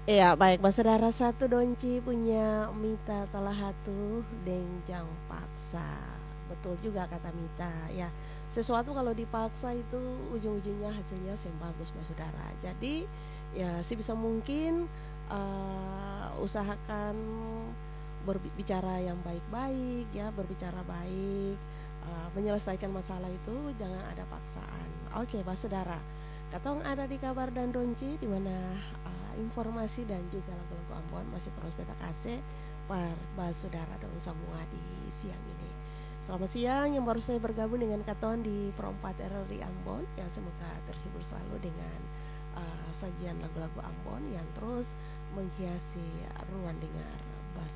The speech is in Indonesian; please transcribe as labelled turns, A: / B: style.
A: Iya, baik Mas Saudara satu donci punya Mita Talahatu Denjang paksa. Betul juga kata Mita ya. Sesuatu kalau dipaksa itu ujung-ujungnya hasilnya yang bagus Mas Saudara. Jadi ya sebisa mungkin usahakan berbicara yang baik-baik ya, berbicara baik, menyelesaikan masalah itu jangan ada paksaan. Oke, Mas Saudara. Katong ada di kabar dan donci di mana informasi dan juga lagu-lagu Ambon masih terus kita kasih para saudara dong semua di siang ini. Selamat siang yang baru saya bergabung dengan Katon di Perempat RRI Ambon yang semoga terhibur selalu dengan sajian lagu-lagu Ambon yang terus menghiasi ruang dengar